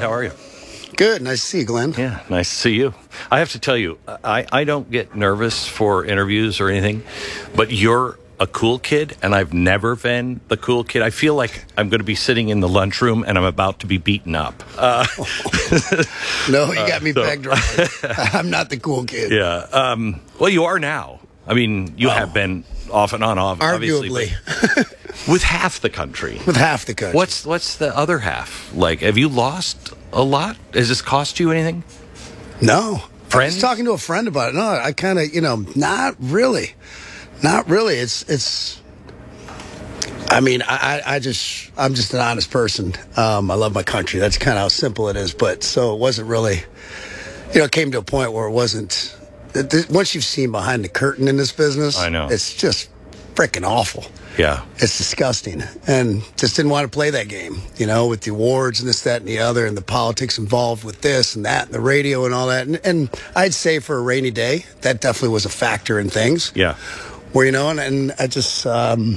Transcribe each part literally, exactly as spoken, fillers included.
How are you? Good. Nice to see you, Glenn. Yeah, nice to see you. I have to tell you, I, I don't get nervous for interviews or anything, but you're a cool kid, and I've never been the cool kid. I feel like I'm going to be sitting in the lunchroom, and I'm about to be beaten up. Uh, no, you got me uh, so. pegged right. I'm not the cool kid. Yeah. Um, well, you are now. I mean, you oh. have been off and on, off, Arguably. obviously. With half the country. With half the country. What's what's the other half? Like, have you lost a lot? Has this cost you anything? No. Friends? I was talking to a friend about it. No, I kind of, you know, not really. Not really. It's, it's, I mean, I, I just, I'm just an honest person. Um, I love my country. That's kind of how simple it is. But so it wasn't really, you know, it came to a point where it wasn't, it, once you've seen behind the curtain in this business, I know. It's just freaking awful. Yeah. It's disgusting. And just didn't want to play that game, you know, with the awards and this, that, and the other, and the politics involved with this and that, and the radio and all that. And, and I'd say for a rainy day, that definitely was a factor in things. Yeah. Where, you know, and, and I just, um,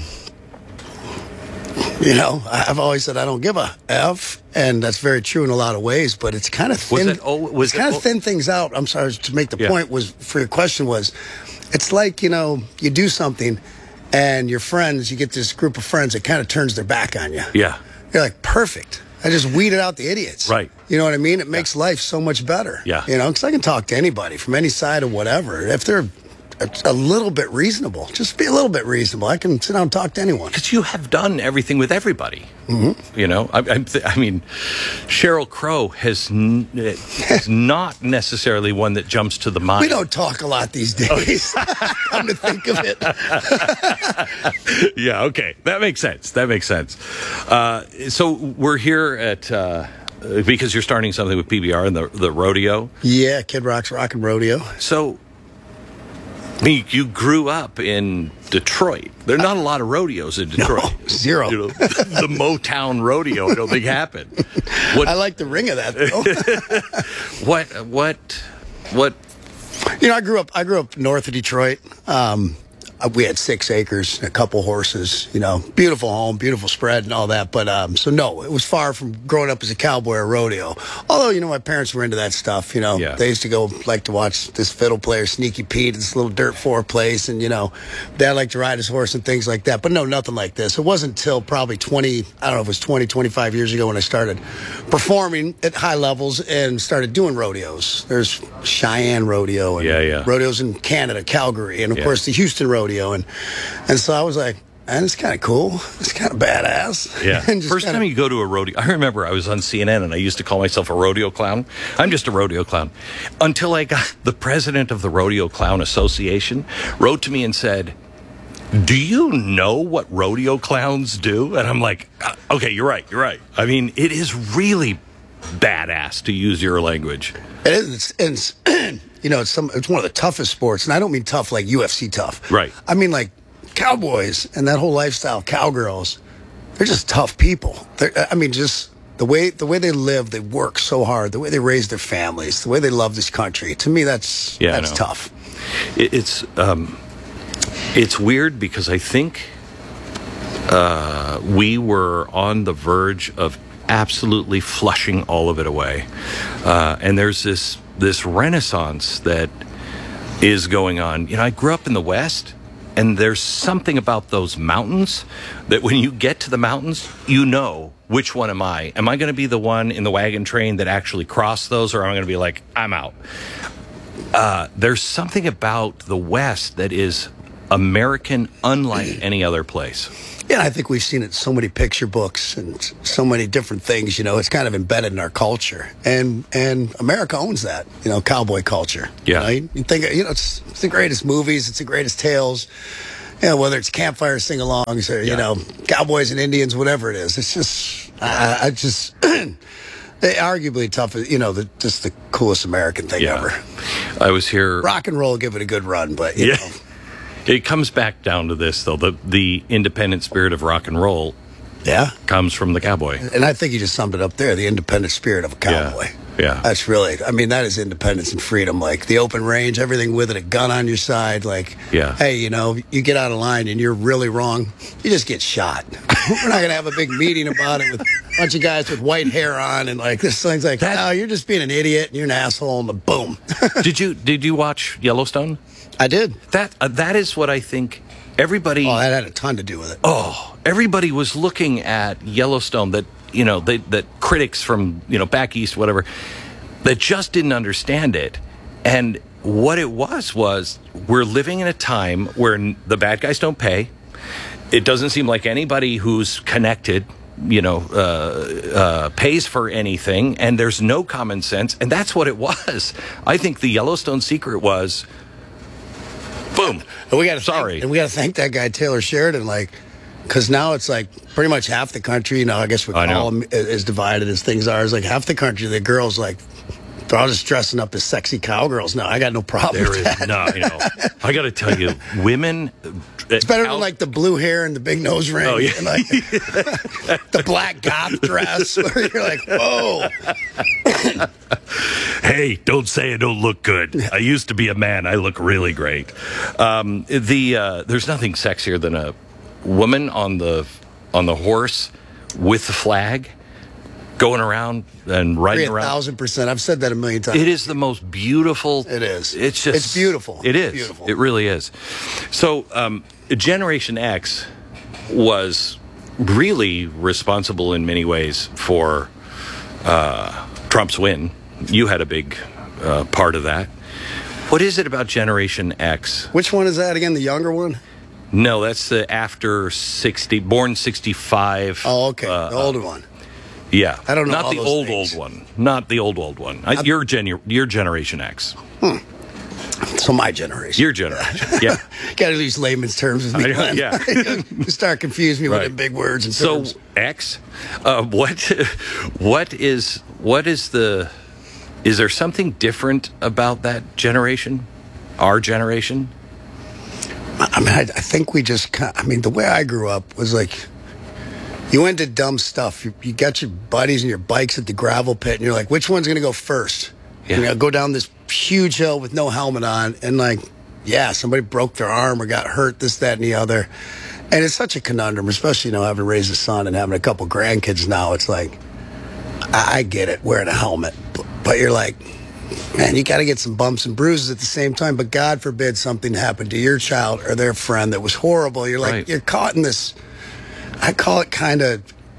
you know, I've always said I don't give a F, and that's very true in a lot of ways, but it's kind of thin. Was it, oh, was it's kind it, of thin things out. I'm sorry, to make the yeah. point was, for your question was, it's like, you know, you do something, and your friends, you get this group of friends that kind of turns their back on you. Yeah. You're like, perfect. I just weeded out the idiots. Right. You know what I mean? It makes yeah. life so much better. Yeah. You know, because I can talk to anybody from any side of whatever. If they're a, a little bit reasonable, just be a little bit reasonable. I can sit down and talk to anyone. Because you have done everything with everybody. Mm-hmm. You know, I, I, I mean, Sheryl Crow has n- is not necessarily one that jumps to the mind. We don't talk a lot these days. Come to think of it. Yeah, okay. That makes sense. That makes sense. Uh, so we're here at... Uh, because you're starting something with P B R and the, the rodeo. Yeah, Kid Rock's Rockin' Rodeo. So... I mean, you grew up in Detroit. There are not a lot of rodeos in Detroit. No, zero. You know, the Motown rodeo, I don't think happened. What, I like the ring of that, though. what, what, what? You know, I grew up. I grew up north of Detroit. Um, we had six acres, a couple horses. You know, beautiful home, beautiful spread, and all that. But um, so no, it was far from growing up as a cowboy or rodeo. Although, you know, my parents were into that stuff. You know, yeah. They used to go like to watch this fiddle player, Sneaky Pete, at this little dirt floor place, and you know, Dad liked to ride his horse and things like that. But no, nothing like this. It wasn't until probably twenty. I don't know if it was twenty, twenty-five years ago when I started performing at high levels and started doing rodeos. There's Cheyenne Rodeo and yeah, yeah. rodeos in Canada, Calgary, and of yeah. course the Houston Rodeo. And and so I was like, man, it's kind of cool. It's kind of badass. Yeah. First kinda... time you go to a rodeo, I remember I was on C N N and I used to call myself a rodeo clown. I'm just a rodeo clown. Until I got the president of the Rodeo Clown Association wrote to me and said, do you know what rodeo clowns do? And I'm like, okay, you're right. You're right. I mean, it is really badass, to use your language. It is. It's, it's you know, it's some. It's one of the toughest sports, and I don't mean tough like U F C tough. Right. I mean like cowboys and that whole lifestyle, cowgirls. They're just tough people. They're, I mean, just the way the way they live, they work so hard. The way they raise their families, the way they love this country. To me, that's yeah, that's tough. It, it's um, it's weird because I think uh, we were on the verge of absolutely flushing all of it away, uh, and there's this. this renaissance that is going on. You know, I grew up in the West, and there's something about those mountains that when you get to the mountains, you know, which one am I? Am I going to be the one in the wagon train that actually crossed those, or am I going to be like, I'm out? Uh, there's something about the West that is American unlike any other place. Yeah, I think we've seen it in so many picture books and so many different things. You know, it's kind of embedded in our culture, and and America owns that. You know, cowboy culture. Yeah, you, know, you, you think you know it's, it's the greatest movies, it's the greatest tales. You know, whether it's campfire sing-alongs or yeah. you know, cowboys and Indians, whatever it is. It's just, I, I just, they arguably tough. You know, the, just the coolest American thing yeah. ever. I was here. Rock and roll, give it a good run, but you yeah. know. It comes back down to this, though. The the independent spirit of rock and roll yeah. comes from the cowboy. And I think you just summed it up there, the independent spirit of a cowboy. Yeah. Yeah. That's really, I mean, that is independence and freedom. Like the open range, everything with it, a gun on your side. Like, Yeah. hey, you know, you get out of line and you're really wrong, you just get shot. We're not going to have a big meeting about it with a bunch of guys with white hair on and like this thing's like, That- oh, you're just being an idiot and you're an asshole and the boom. Did you did you watch Yellowstone? I did. That uh, that is what I think everybody. Oh, that had a ton to do with it. Oh, everybody was looking at Yellowstone. That you know, they, that critics from you know back east, whatever, that just didn't understand it. And what it was was we're living in a time where n- the bad guys don't pay. It doesn't seem like anybody who's connected, you know, uh, uh, pays for anything, and there's no common sense. And that's what it was. I think the Yellowstone secret was, boom. And we got to Sorry. thank, and we got to thank that guy Taylor Sheridan, like, because now it's like pretty much half the country. You know, I guess we I know. call them as divided as things are. It's like half the country, the girls like they're all just dressing up as sexy cowgirls now. I got no problem There with is that. no, you know, I got to tell you, women. It's better than like the blue hair and the big nose ring. Oh, yeah. And like the black goth dress. Where you're like, whoa. Hey, don't say I don't look good. I used to be a man. I look really great. Um, the uh, there's nothing sexier than a woman on the on the horse with the flag, going around and riding A around. thousand percent. I've said that a million times. It is the most beautiful. It is. It's just. It's beautiful. It is. It's beautiful. It really is. So, um, Generation X was really responsible in many ways for uh, Trump's win. You had a big uh, part of that. What is it about Generation X? Which one is that again? The younger one? No, that's the after sixty, born sixty-five. Oh, okay. uh, the older one. Yeah, I don't know Not all the those old things. old one. Not the old old one. I, your gen, your Generation X. So my generation. Your generation. Yeah. Got to use layman's terms with me, I know, Glenn. yeah. You start confusing me Right. with the big words and So terms. X, uh, what, what is, what is the, is there something different about that generation, our generation? I mean, I, I think we just kind I mean, the way I grew up was like, you went to dumb stuff. You, you got your buddies and your bikes at the gravel pit, and you're like, which one's going to go first? Yeah. You know, go down this huge hill with no helmet on, and like, yeah, somebody broke their arm or got hurt, this, that, and the other. And it's such a conundrum, especially, you know, having raised a son and having a couple grandkids now. It's like, I, I get it, wearing a helmet, but, but you're like, man, you got to get some bumps and bruises at the same time. But God forbid something happened to your child or their friend that was horrible. You're like, Right. you're caught in this, I call it kind of,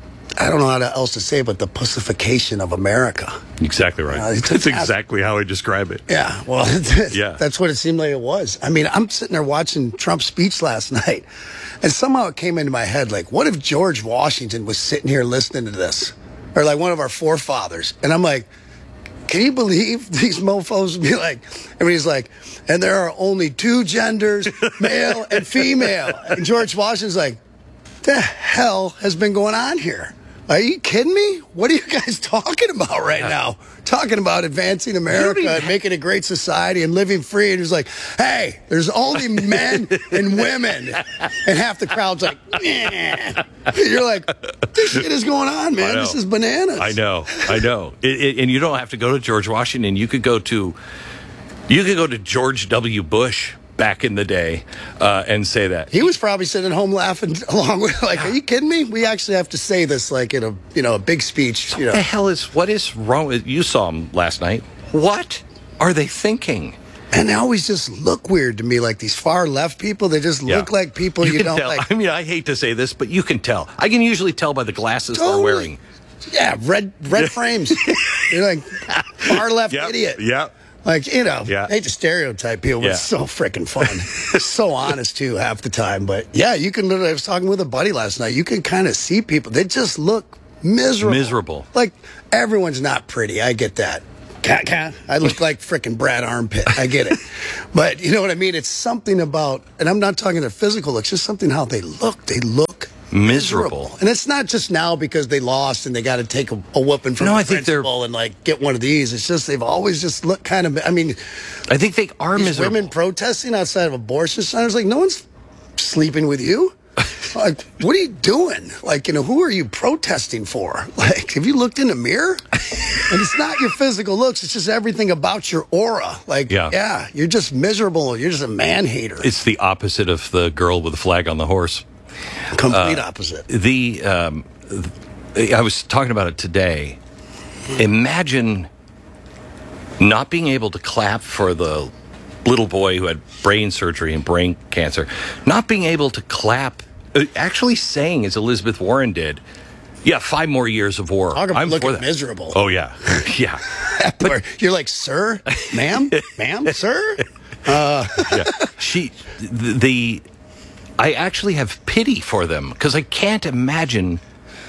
I don't know how to, else to say, but the pussification of America. Exactly right. Uh, it's- That's exactly how I describe it. Yeah, well, Yeah. that's what it seemed like it was. I mean, I'm sitting there watching Trump's speech last night, and somehow it came into my head, like, what if George Washington was sitting here listening to this? Or like one of our forefathers. And I'm like, can you believe these mofos would be like, I mean, he's like, and there are only two genders, male and female. And George Washington's like, the hell has been going on here? Are you kidding me? What are you guys talking about right Yeah. now? Talking about advancing America even- and making a great society and living free. And he's like, hey, there's only men and women. And half the crowd's like, yeah. You're like, this shit is going on, I man. know. This is bananas. I know, I know. It, it, and you don't have to go to George Washington. You could go to, you could go to George W. Bush back in the day uh, and say that. He was probably sitting at home laughing along with, like, are you kidding me? We actually have to say this like in a, you know, a big speech. You What the know. hell is, what is wrong with, you saw him last night. What are they thinking? And they always just look weird to me, like these far left people. They just Yeah. look like people you, can don't tell. like. I mean, I hate to say this, but you can tell. I can usually tell by the glasses they're Totally. wearing. Yeah, red red frames. You're like far left idiot. Yep. Like, you know, Yeah. I hate to stereotype people, but Yeah. it's so freaking fun. So honest, too, half the time. But yeah, you can literally, I was talking with a buddy last night. You can kind of see people. They just look miserable. Miserable. Like, everyone's not pretty. I get that. Ca- ca- I look like freaking Brad Armpit. I get it. But you know what I mean? It's something about, and I'm not talking their physical looks, just something how they look. They look Miserable. And it's not just now because they lost and they got to take a, a whooping from No, the I think they're- principal and like get one of these. It's just they've always just looked kind of, I mean, I think they are these miserable. women protesting outside of abortion centers, like no one's sleeping with you. Like, what are you doing? Like, you know, who are you protesting for? Like, have you looked in the mirror? And it's not your physical looks. It's just everything about your aura. Like, yeah, yeah you're just miserable. You're just a man-hater. It's the opposite of the girl with the flag on the horse. Complete uh, opposite. The um, I was talking about it today. Imagine not being able to clap for the little boy who had brain surgery and brain cancer, not being able to clap, actually saying, as Elizabeth Warren did, yeah, five more years of war. Talk about I'm looking for that. miserable. Oh, yeah. Yeah. But you're like, sir, ma'am, ma'am, sir? Uh. Yeah. She, the, the, I actually have pity for them because I can't imagine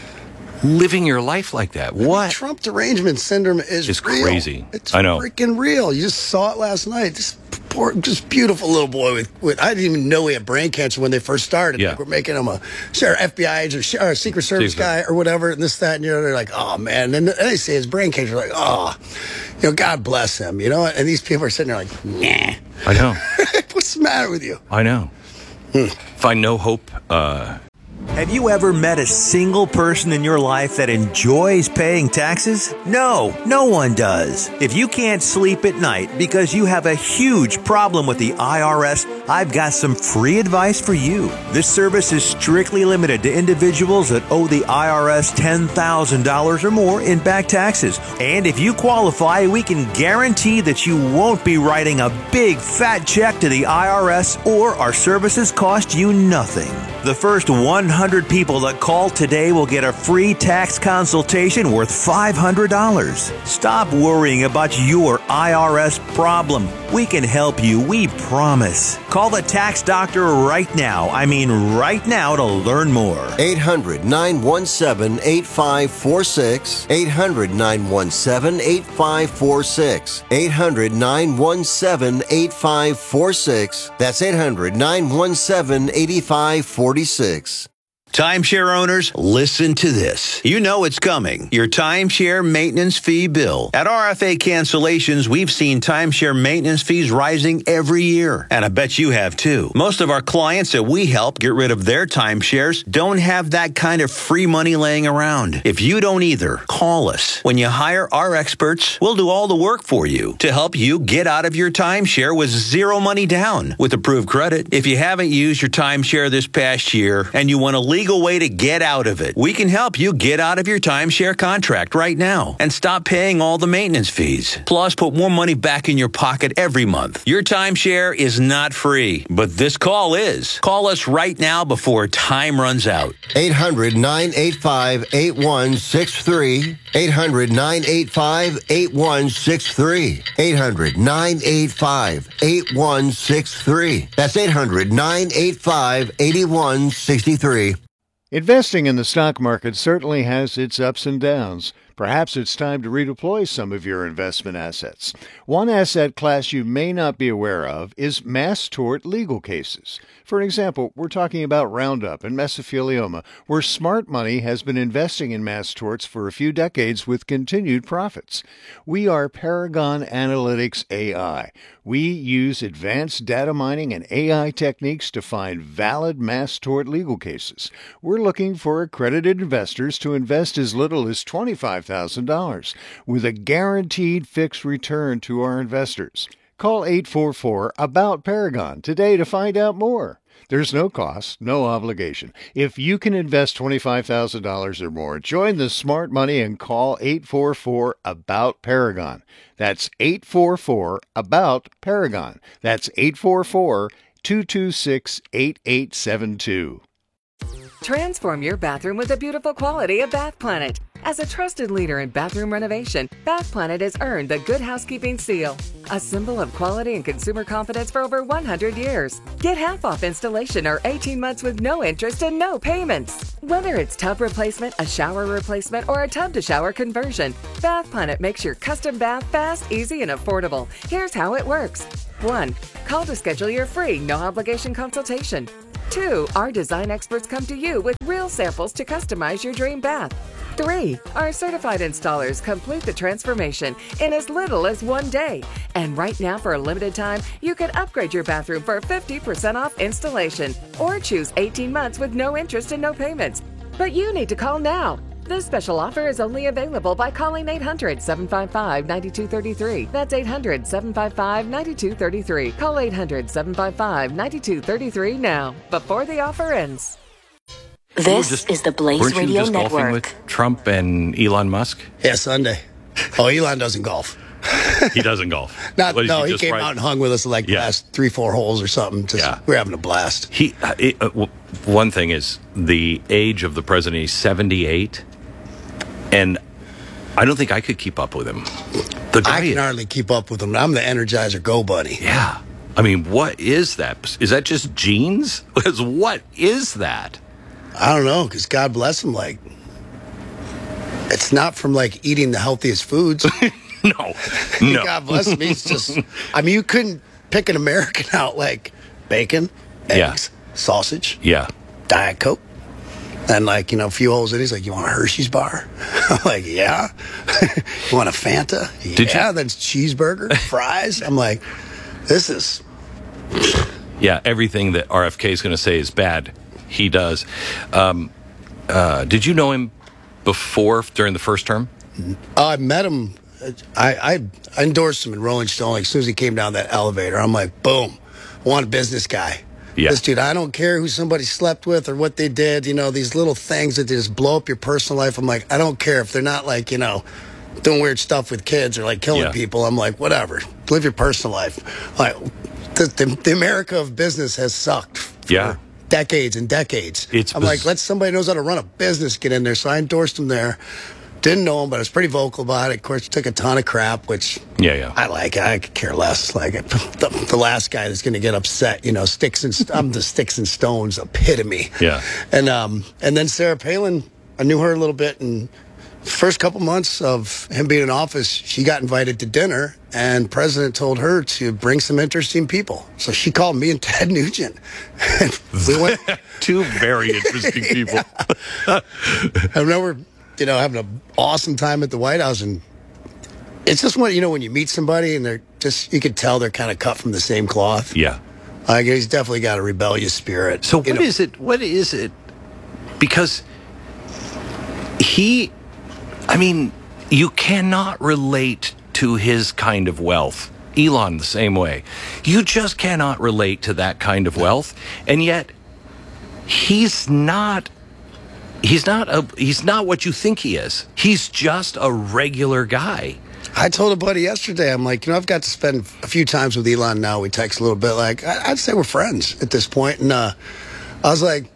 living your life like that. What? Trump derangement syndrome is it's real. Crazy. It's I know. Freaking real. You just saw it last night. This poor, just beautiful little boy with, with I didn't even know he had brain cancer when they first started. Yeah. Like, we're making him a sure, F B I agent or, or Secret Service Secret. guy or whatever, and this, that, and the other. They're like, oh, man. And then they say his brain cancer. Like, oh, you know, God bless him. You know, and these people are sitting there like, nah. I know. What's the matter with you? I know. Hmm. Find no hope. Uh, Have you ever met a single person in your life that enjoys paying taxes? No, no one does. If you can't sleep at night because you have a huge problem with the I R S, I've got some free advice for you. This service is strictly limited to individuals that owe the I R S ten thousand dollars or more in back taxes. And if you qualify, we can guarantee that you won't be writing a big fat check to the I R S, or our services cost you nothing. The first one hundred people that call today will get a free tax consultation worth five hundred dollars. Stop worrying about your I R S problem. We can help you, we promise. Call the tax doctor right now. I mean right now to learn more. eight hundred, nine one seven, eight five four six. eight hundred, nine one seven, eight five four six. eight hundred, nine one seven, eight five four six. That's eight hundred, nine one seven, eight five four six. Timeshare owners, listen to this. You know it's coming. Your timeshare maintenance fee bill. At R F A Cancellations, we've seen timeshare maintenance fees rising every year. And I bet you have too. Most of our clients that we help get rid of their timeshares don't have that kind of free money laying around. If you don't either, call us. When you hire our experts, we'll do all the work for you to help you get out of your timeshare with zero money down with approved credit. If you haven't used your timeshare this past year and you want to legal way to get out of it, we can help you get out of your timeshare contract right now and stop paying all the maintenance fees. Plus, put more money back in your pocket every month. Your timeshare is not free, but this call is. Call us right now before time runs out. eight hundred, nine eight five, eight one six three. eight hundred, nine eight five, eight one six three. eight hundred, nine eight five, eight one six three. That's eight hundred, nine eight five, eight one six three. Investing in the stock market certainly has its ups and downs. Perhaps it's time to redeploy some of your investment assets. One asset class you may not be aware of is mass tort legal cases. For example, we're talking about Roundup and mesothelioma, where smart money has been investing in mass torts for a few decades with continued profits. We are Paragon Analytics A I. We use advanced data mining and A I techniques to find valid mass tort legal cases. We're looking for accredited investors to invest as little as twenty-five thousand dollars with a guaranteed fixed return to our investors. Call eight four four, A B O U T, Paragon today to find out more. There's no cost, no obligation. If you can invest twenty-five thousand dollars or more, join the smart money and call eight four four, A B O U T, Paragon. That's eight four four, A B O U T, Paragon. That's eight four four, two two six, eight eight seven two. Transform your bathroom with the beautiful quality of Bath Planet. As a trusted leader in bathroom renovation, Bath Planet has earned the Good Housekeeping seal, a symbol of quality and consumer confidence for over one hundred years. Get half off installation or eighteen months with no interest and no payments. Whether it's tub replacement, a shower replacement, or a tub-to-shower conversion, Bath Planet makes your custom bath fast, easy, and affordable. Here's how it works. one. Call to schedule your free, no-obligation consultation. Two, our design experts come to you with real samples to customize your dream bath. Three, our certified installers complete the transformation in as little as one day. And right now, for a limited time, you can upgrade your bathroom for fifty percent off installation or choose eighteen months with no interest and no payments. But you need to call now. This special offer is only available by calling eight hundred, seven five five, nine two three three. That's eight hundred, seven five five, nine two three three. Call eight hundred, seven five five, nine two three three now, before the offer ends. This just, is the Blaze weren't you Radio just golfing Network. with Trump and Elon Musk? Yeah, Sunday. Oh, Elon doesn't golf. He doesn't golf. Not, What, did no, you he just came ride- out and hung with us like the Yeah. last three, four holes or something. Just, Yeah. We're having a blast. He. Uh, it, uh, w- one thing is the age of the president. He's seventy-eight, and I don't think I could keep up with him. The guy I can is- hardly keep up with him. I'm the Energizer Go Bunny. Yeah. I mean, what is that? Is that just genes? Because what is that? I don't know, because God bless him. Like, it's not from like eating the healthiest foods. No. No. God bless him. He's just, I mean, you couldn't pick an American out like bacon, Yeah. eggs, sausage, Yeah. Diet Coke. And like, you know, a few holes in, he's like, you want a Hershey's bar? I'm like, yeah. You want a Fanta? Did yeah. you- Then cheeseburger, fries. I'm like, this is, Yeah. Everything that R F K is going to say is bad. He does. Um, uh, did you know him before, during the first term? I met him. I, I, I endorsed him in Rolling Stone. Like, as soon as he came down that elevator, I'm like, boom, I want a business guy. Yeah. This dude, I don't care who somebody slept with or what they did. You know, these little things that just blow up your personal life. I'm like, I don't care if they're not like, you know, doing weird stuff with kids or like killing Yeah. people. I'm like, whatever. Live your personal life. Like, the, the, the America of business has sucked. For Yeah. decades and decades. It's I'm biz- like, let somebody who knows how to run a business get in there. So I endorsed him there. Didn't know him, but I was pretty vocal about it. Of course, took a ton of crap, which Yeah, yeah. I like. I could care less. Like the, the last guy that's going to get upset, you know, sticks and st- I'm the sticks and stones epitome. Yeah. And um, and then Sarah Palin, I knew her a little bit, and first couple months of him being in office, she got invited to dinner, and President told her to bring some interesting people. So she called me and Ted Nugent. And we went. Two very interesting people. I remember, you know, having an awesome time at the White House, and it's just when, you know, when you meet somebody and they're just, you could tell they're kind of cut from the same cloth. Yeah. Like, he's definitely got a rebellious spirit. So You what know, is it? What is it? Because he, I mean, you cannot relate to his kind of wealth. Elon the same way. You just cannot relate to that kind of wealth, and yet he's not. He's not a. He's not what you think he is. He's just a regular guy. I told a buddy yesterday, I'm like, you know, I've got to spend a few times with Elon now. We text a little bit. Like, I, I'd say we're friends at this point. And uh, I was like,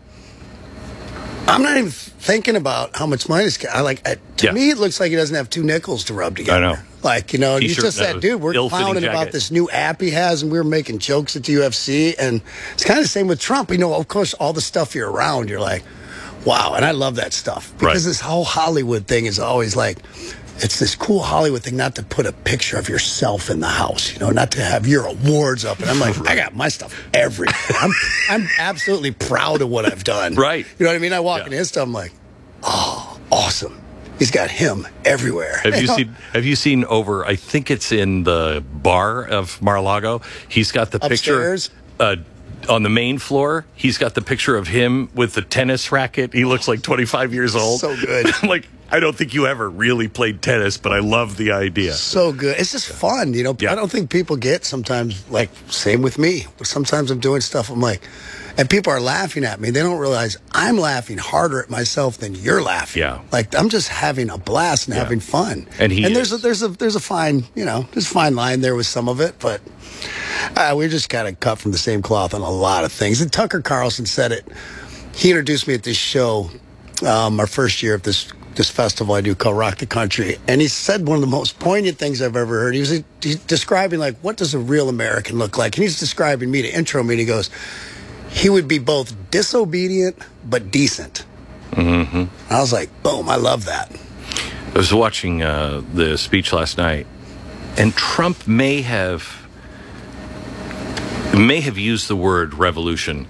I'm not even thinking about how much money this guy. I like. I, to Yeah. me, it looks like he doesn't have two nickels to rub together. I know. Like, you know, he's T-shirt, just that uh, dude. We're ill-fitting clowning about jacket. this new app he has, and we were making jokes at the U F C. And it's kind of the same with Trump. You know, of course, all the stuff you're around, you're like, wow. And I love that stuff because Right. this whole Hollywood thing is always like, it's this cool Hollywood thing, not to put a picture of yourself in the house, you know, not to have your awards up. And I'm like, I got my stuff everywhere. I'm, I'm absolutely proud of what I've done. Right. You know what I mean? I walk Yeah. into his stuff, I'm like, oh, awesome. He's got him everywhere. Have you know? seen? Have you seen over? I think it's in the bar of Mar-a-Lago. He's got the Upstairs? picture uh, on the main floor. He's got the picture of him with the tennis racket. He looks like twenty-five years old. So good. I'm like, I don't think you ever really played tennis, but I love the idea. So good. It's just fun, you know. Yeah. I don't think people get sometimes, like, same with me. Sometimes I'm doing stuff, I'm like, and people are laughing at me. They don't realize I'm laughing harder at myself than you're laughing. Yeah. Like, I'm just having a blast and Yeah. having fun. And he and there's a, is. there's a there's a fine, you know, there's a fine line there with some of it, but uh, we're just kind of cut from the same cloth on a lot of things. And Tucker Carlson said it. He introduced me at this show, um, our first year of this this festival I do called Rock the Country, and he said one of the most poignant things I've ever heard. He was he's describing, like, what does a real American look like? And he's describing me to intro me, and he goes, he would be both disobedient but decent. Mm-hmm. I was like, boom, I love that. I was watching uh, the speech last night, and Trump may have may have used the word revolution,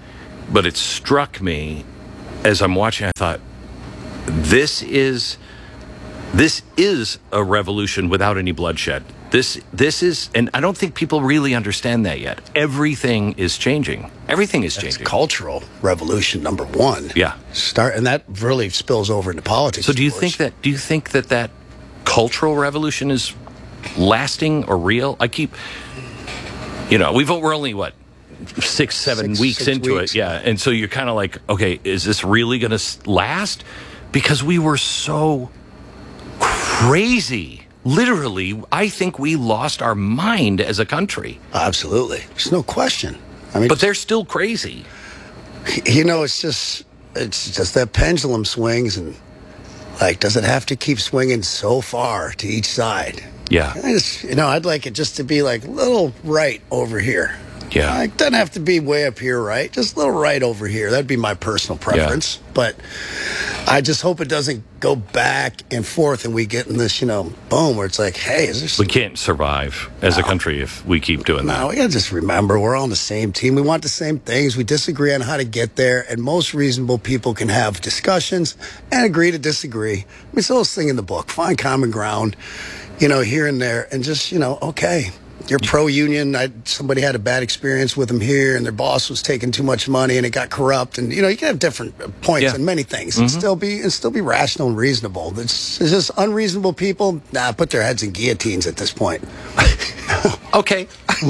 but it struck me as I'm watching. I thought, this is this is a revolution without any bloodshed. This this is, and I don't think people really understand that yet. Everything is changing. Everything is It's changing. cultural revolution number one. Yeah. Start, and that really spills over into politics. So do you of course. think that do you think that that cultural revolution is lasting or real? I keep, you know, we've we're only what six seven Six- weeks six into weeks. it, yeah, and so you're kind of like, okay, is this really going to last? Because we were so crazy. Literally, I think we lost our mind as a country. Absolutely. There's no question. I mean, But they're still crazy. you know, it's just it's just that pendulum swings, and like, does it have to keep swinging so far to each side? Yeah. I just, you know, I'd like it just to be like a little right over here. Yeah. Like, it doesn't have to be way up here, right? Just a little right over here. That'd be my personal preference. But I just hope it doesn't go back and forth and we get in this, you know, boom, where it's like, hey, is there We some... can't survive as a country if we keep doing that. No, we gotta just remember we're all on the same team. We want the same things. We disagree on how to get there, and most reasonable people can have discussions and agree to disagree. I mean, it's the whole thing in the book. Find common ground, you know, here and there, and just, you know, okay, you're pro-union. I, somebody had a bad experience with them here, and their boss was taking too much money, and it got corrupt. And you know, you can have different points Yeah. in many things, and still be and still be rational and reasonable. It's, it's just unreasonable people. Nah, put their heads in guillotines at this point. Okay.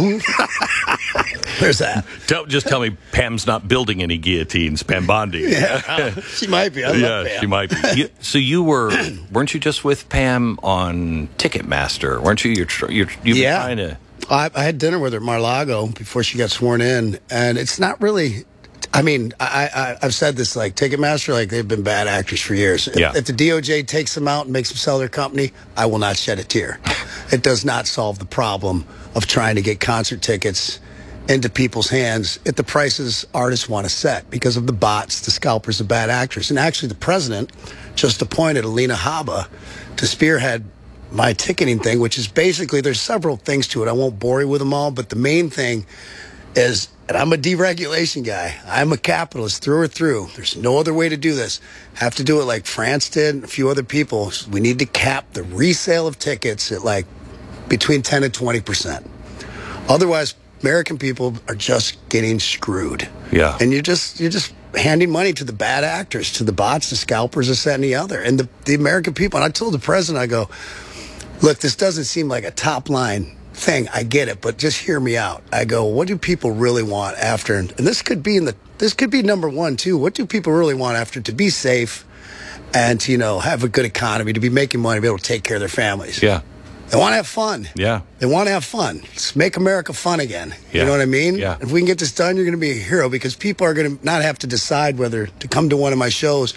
There's that. Don't just tell me Pam's not building any guillotines, Pam Bondi. Yeah, she might be. I love Yeah, Pam. she might be. You, so you were, weren't you just with Pam on Ticketmaster? Weren't you? You're, tr- you're you've been Yeah. trying to. I, I had dinner with her at Mar-a-Lago before she got sworn in, and it's not really. I mean, I, I I've said this, like, Ticketmaster, like, they've been bad actors for years. If, Yeah. if the D O J takes them out and makes them sell their company, I will not shed a tear. It does not solve the problem of trying to get concert tickets into people's hands at the prices artists want to set because of the bots, the scalpers, the bad actors. And actually, the president just appointed Alina Habba to spearhead my ticketing thing, which is basically, there's several things to it. I won't bore you with them all, but the main thing is, and I'm a deregulation guy. I'm a capitalist through or through. There's no other way to do this. Have to do it like France did and a few other people. We need to cap the resale of tickets at like between ten and twenty percent. Otherwise, American people are just getting screwed. Yeah. And you're just you're just handing money to the bad actors, to the bots, the scalpers, this, that, and the other. And the, the American people, and I told the president, I go, look, this doesn't seem like a top line thing. I get it, but just hear me out. I go, what do people really want after? And this could be in the this could be number one too. What do people really want after? To be safe and to, you know, have a good economy, to be making money, be able to take care of their families. Yeah. They want to have fun. Yeah. They want to have fun. Let's make America fun again. Yeah. You know what I mean? Yeah. If we can get this done, you're going to be a hero, because people are going to not have to decide whether to come to one of my shows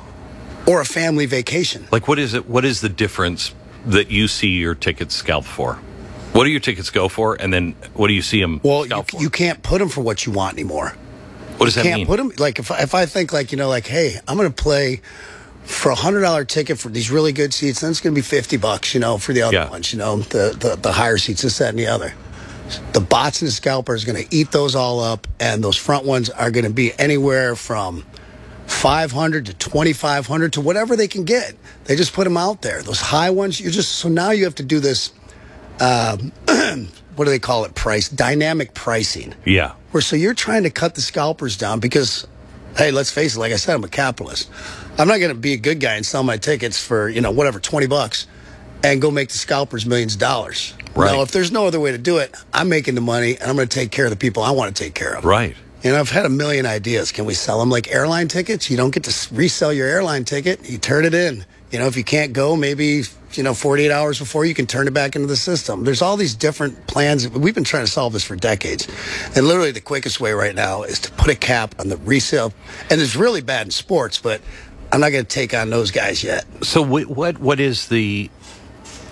or a family vacation. Like, what is it? What is the difference that you see your tickets scalped for? What do your tickets go for, and then what do you see them Well, you, scalped for? you can't put them for what you want anymore. what does You that can't mean? put them, like, if, I- if I think, like, you know, like, hey, I'm going to play for a one hundred dollars ticket for these really good seats, then it's going to be fifty bucks, you know, for the other Yeah. ones, you know, the, the, the higher seats, this, that, and the other. The bots and the scalpers are going to eat those all up, and those front ones are going to be anywhere from five hundred to twenty-five hundred to whatever they can get. They just put them out there. Those high ones, you're just, so now you have to do this, um, what do they call it? Price, dynamic pricing. yeah. Where so you're trying to cut the scalpers down because, hey, let's face it, like I said, I'm a capitalist. I'm not going to be a good guy and sell my tickets for, you know, whatever, twenty bucks and go make the scalpers millions of dollars. Right. Now, if there's no other way to do it, I'm making the money and I'm going to take care of the people I want to take care of. Right. And I've had a million ideas. Can we sell them like airline tickets? You don't get to s- resell your airline ticket. You turn it in. You know, if you can't go, maybe, you know, forty-eight hours before, you can turn it back into the system. There's all these different plans. We've been trying to solve this for decades. And literally the quickest way right now is to put a cap on the resale. And it's really bad in sports, but I'm not going to take on those guys yet. So what, what what is the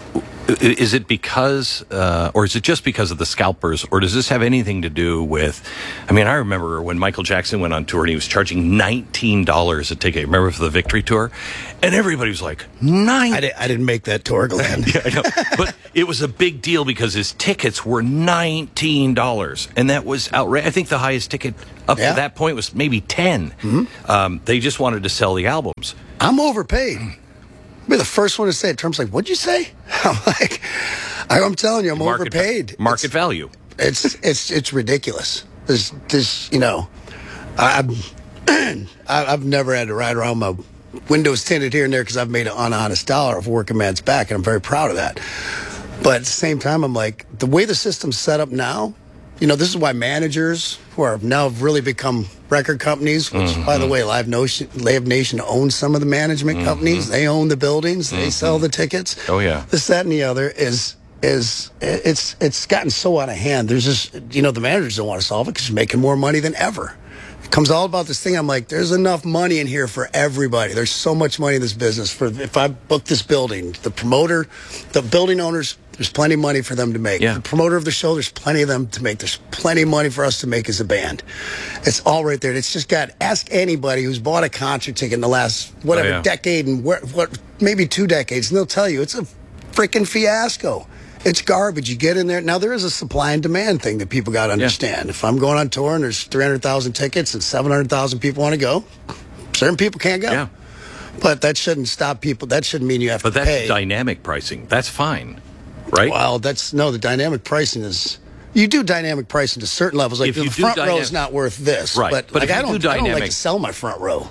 Is it because, uh, or is it just because of the scalpers, or does this have anything to do with, I mean, I remember when Michael Jackson went on tour and he was charging nineteen dollars a ticket, remember for the Victory Tour? And everybody was like, nine. I, did, I didn't make that tour, Glenn. Yeah, I know. But it was a big deal because his tickets were nineteen dollars. And that was outrageous. I think the highest ticket up Yeah. to that point was maybe ten. Mm-hmm. Um, they just wanted to sell the albums. I'm overpaid. I'll be the first one to say it. Trump's like, what'd you say? I'm like, I'm telling you, I'm Market, overpaid. Market it's, value. It's it's it's ridiculous. There's this, you know, I've I've never had to ride around my windows tinted here and there because I've made an unhonest dollar of working man's back, and I'm very proud of that. But at the same time, I'm like, the way the system's set up now, you know, this is why managers who are now have really become record companies, which, mm-hmm. by the way, Live Nation, Live Nation owns some of the management mm-hmm. companies. They own the buildings. They mm-hmm. sell the tickets. Oh, yeah. This, that, and the other is, is it's it's gotten so out of hand. There's just, you know, the managers don't want to solve it because you're making more money than ever. It comes all about this thing. I'm like, there's enough money in here for everybody. There's so much money in this business. For if I book this building, the promoter, the building owners, there's plenty of money for them to make. Yeah. The promoter of the show, there's plenty of them to make. There's plenty of money for us to make as a band. It's all right there. It's just got, ask anybody who's bought a concert ticket in the last, whatever, oh, yeah. decade and where, what, maybe two decades, and they'll tell you it's a freaking fiasco. It's garbage. You get in there. Now, there is a supply and demand thing that people got to understand. Yeah. If I'm going on tour and there's three hundred thousand tickets and seven hundred thousand people want to go, certain people can't go. Yeah. But that shouldn't stop people. That shouldn't mean you have but to that's pay. Dynamic pricing. That's fine, right? Well, that's, no, the dynamic pricing is, you do dynamic pricing to certain levels. Like If the you do front row dynamic- is not worth this. Right. But, But like, if I, you don't, do I don't like dynamic- to sell my front row.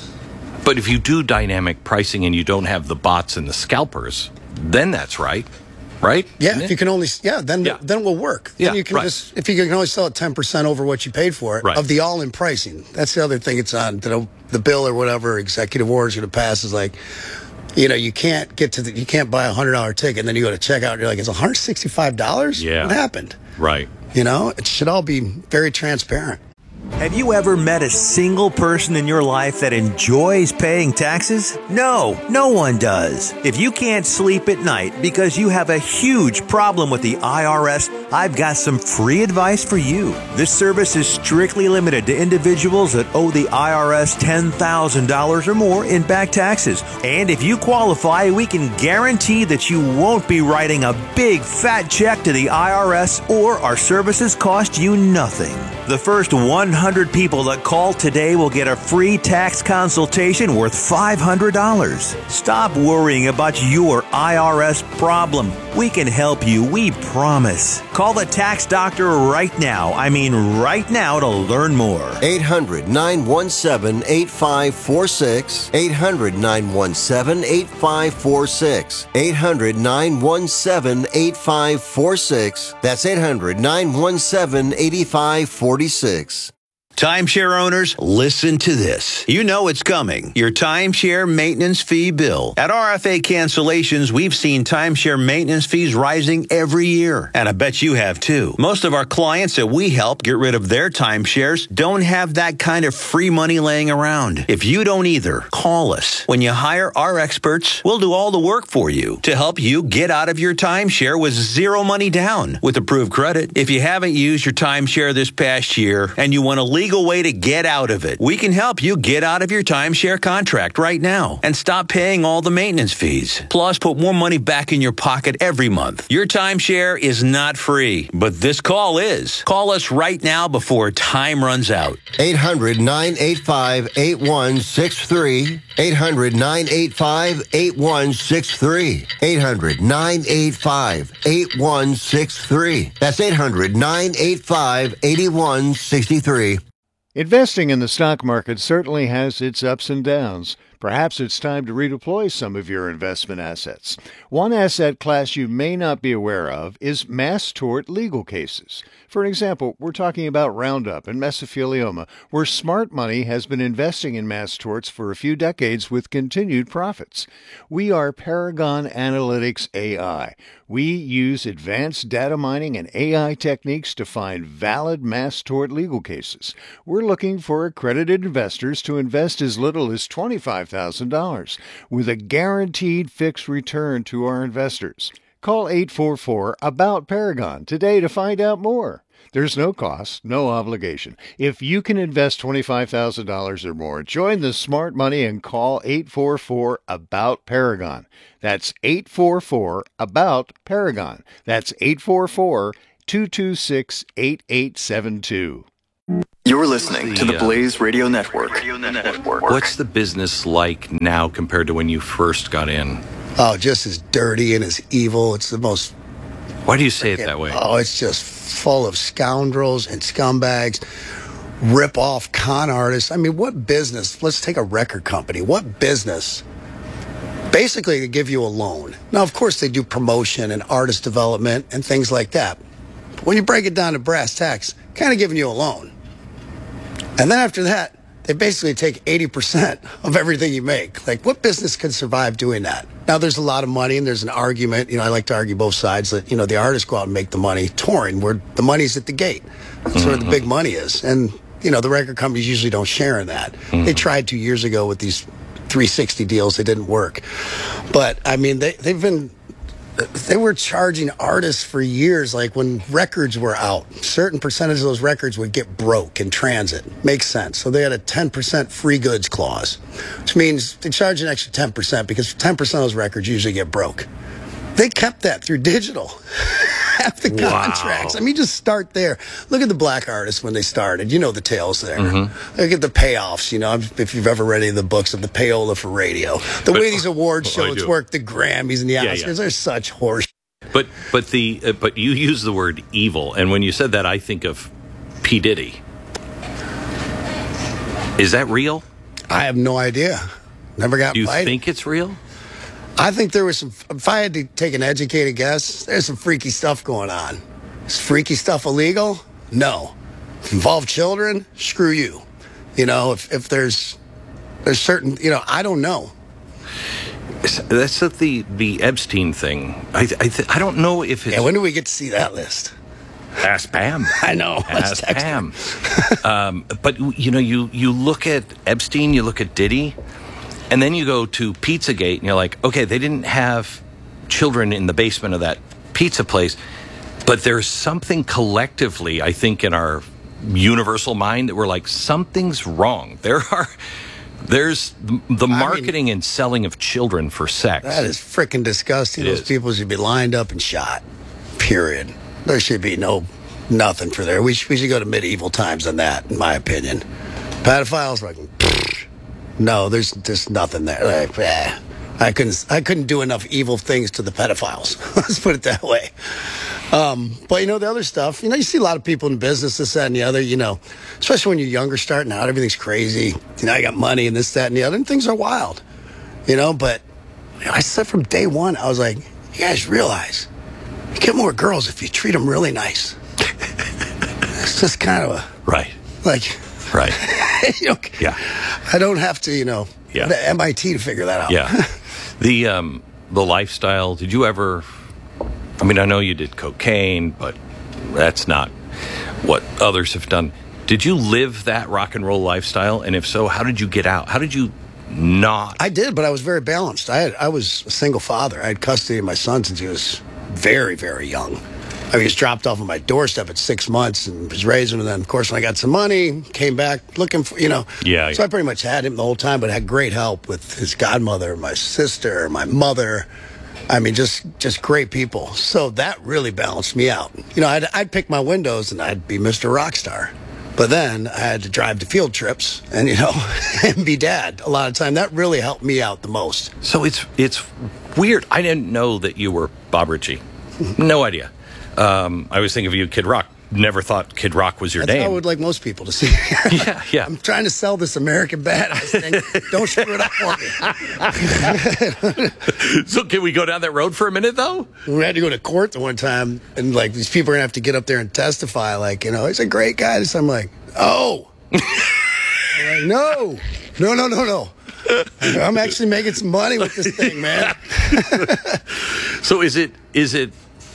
But if you do dynamic pricing and you don't have the bots and the scalpers, then that's right. Right? Yeah, Isn't if it? you can only, yeah, then Yeah. then it will work. Yeah, then you can right. just, if you can only sell it ten percent over what you paid for it, Right. of the all-in pricing. That's the other thing it's on. The, the bill or whatever executive order is going to pass is like, you know, you can't get to the, you can't buy a one hundred dollars ticket and then you go to checkout and you're like, it's one hundred sixty-five dollars? Yeah. What happened? Right. You know, it should all be very transparent. Have you ever met a single person in your life that enjoys paying taxes? No, no one does. If you can't sleep at night because you have a huge problem with the I R S, I've got some free advice for you. This service is strictly limited to individuals that owe the I R S ten thousand dollars or more in back taxes. And if you qualify, we can guarantee that you won't be writing a big fat check to the I R S, or our services cost you nothing. The first one hundred people that call today will get a free tax consultation worth five hundred dollars. Stop worrying about your I R S problem. We can help you, we promise. Call the tax doctor right now. I mean right now to learn more. eight hundred, nine one seven, eight five four six. eight hundred, nine one seven, eight five four six. eight hundred, nine one seven, eight five four six. That's eight hundred, nine one seven, eight five four six. Timeshare owners, listen to this. You know it's coming. Your timeshare maintenance fee bill. At R F A Cancellations, we've seen timeshare maintenance fees rising every year. And I bet you have too. Most of our clients that we help get rid of their timeshares don't have that kind of free money laying around. If you don't either, call us. When you hire our experts, we'll do all the work for you to help you get out of your timeshare with zero money down with approved credit. If you haven't used your timeshare this past year and you want to leave legal way to get out of it. We can help you get out of your timeshare contract right now and stop paying all the maintenance fees. Plus, put more money back in your pocket every month. Your timeshare is not free, but this call is. Call us right now before time runs out. eight hundred, nine eight five, eight one six three. eight hundred, nine eight five, eight one six three. eight hundred, nine eight five, eight one six three. That's eight hundred, nine eight five, eight one six three. Investing in the stock market certainly has its ups and downs. Perhaps it's time to redeploy some of your investment assets. One asset class you may not be aware of is mass tort legal cases. For example, we're talking about Roundup and mesothelioma, where smart money has been investing in mass torts for a few decades with continued profits. We are Paragon Analytics A I. We use advanced data mining and A I techniques to find valid mass tort legal cases. We're looking for accredited investors to invest as little as twenty-five thousand dollars with a guaranteed fixed return to our investors. Call eight four four, ABOUT Paragon today to find out more. There's no cost, no obligation. If you can invest twenty-five thousand dollars or more, join the smart money and call eight four four, ABOUT Paragon. That's eight four four, ABOUT Paragon. That's eight four four, two two six, eight eight seven two. You're listening to the uh, Blaze Radio Network. Radio Network. What's the business like now compared to when you first got in? Oh, just as dirty and as evil. It's the most. Why do you say it that way? Oh, it's just full of scoundrels and scumbags, rip-off con artists. I mean, what business? Let's take a record company. What business? Basically, they give you a loan. Now, of course, they do promotion and artist development and things like that. But when you break it down to brass tacks, kind of giving you a loan. And then after that, they basically take eighty percent of everything you make. Like, what business can survive doing that? Now, there's a lot of money, and there's an argument. You know, I like to argue both sides that, you know, the artists go out and make the money touring, where the money's at the gate. That's mm-hmm. where the big money is. And, you know, the record companies usually don't share in that. Mm-hmm. They tried two years ago with these three sixty deals. They didn't work. But, I mean, they, they've been... They were charging artists for years, like when records were out, certain percentage of those records would get broke in transit. Makes sense. So they had a ten percent free goods clause, which means they charge an extra ten percent because ten percent of those records usually get broke. They kept that through digital. Half the contracts. Wow. I mean, just start there. Look at the black artists when they started. You know the tales there. Mm-hmm. Look at the payoffs. You know, if you've ever read any of the books of the payola for radio, the but, way these award oh, shows work, the Grammys and the Oscars, yeah, yeah. they're such horse. But but the uh, but you use the word evil, and when you said that, I think of P. Diddy. Is that real? I have no idea. Never got Do you invited. think it's real? I think there was some, if I had to take an educated guess, there's some freaky stuff going on. Is freaky stuff illegal? No. Involve children? Screw you. You know, if, if there's, there's certain, you know, I don't know. That's the the Epstein thing. I I, th- I don't know if it's... Yeah, when do we get to see that list? Ask Pam. I know. Ask Pam. um, but, you know, you, you look at Epstein, you look at Diddy, and then you go to Pizzagate, and you're like, okay, they didn't have children in the basement of that pizza place, but there's something collectively, I think, in our universal mind that we're like, something's wrong. There are, there's the marketing I mean, and selling of children for sex. That is freaking disgusting. It Those is. people should be lined up and shot. Period. There should be no, nothing for there. We should, we should go to medieval times on that, in my opinion. Pedophiles, like, no, there's just nothing there. Like, eh. I couldn't, I couldn't do enough evil things to the pedophiles. Let's put it that way. Um, but you know, the other stuff, you know, you see a lot of people in business, this, that, and the other, you know, especially when you're younger, starting out, everything's crazy. You know, I got money and this, that, and the other, and things are wild, you know, but you know, I said from day one, I was like, you guys realize you get more girls if you treat them really nice. It's just kind of a, Right. like, Right. you know, Yeah. I don't have to, you know, Yeah. go to M I T to figure that out. Yeah. The um the lifestyle, did you ever, I mean, I know you did cocaine, but that's not what others have done. Did you live that rock and roll lifestyle? And if so, how did you get out? How did you not? I did, but I was very balanced. I had, I was a single father. I had custody of my son since he was very, very young. I mean, he was dropped off on my doorstep at six months and was raising him. And then, of course, when I got some money, came back looking for, you know. Yeah. So I pretty much had him the whole time, but had great help with his godmother, my sister, my mother. I mean, just just great people. So that really balanced me out. You know, I'd, I'd pick my windows and I'd be Mister Rockstar. But then I had to drive to field trips and, you know, and be dad a lot of time. That really helped me out the most. So it's it's weird. I didn't know that you were Bob Ritchie. No idea. Um, I was thinking of you, Kid Rock. Never thought Kid Rock was your That's name. how I would like most people to see. Yeah, yeah. I'm trying to sell this American Badass thing. Don't screw it up for me. So can we go down that road for a minute, though? We had to go to court the one time, and like these people are gonna have to get up there and testify. Like, you know, he's a great guy. So I'm like, oh, I'm like, no, no, no, no, no. I'm actually making some money with this thing, man. So is it is it